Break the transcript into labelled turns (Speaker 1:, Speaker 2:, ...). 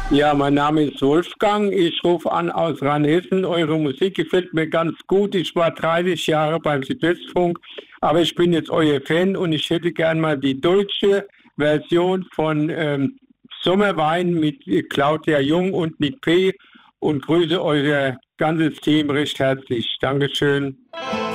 Speaker 1: Ja, mein Name ist Wolfgang. Ich rufe an aus Rheinhessen. Eure Musik gefällt mir ganz gut. Ich war 30 Jahre beim Südwestfunk, aber ich bin jetzt euer Fan und ich hätte gern mal die deutsche Version von Sommerwein mit Claudia Jung und Nick P. und grüße euer ganzes Team recht herzlich. Dankeschön.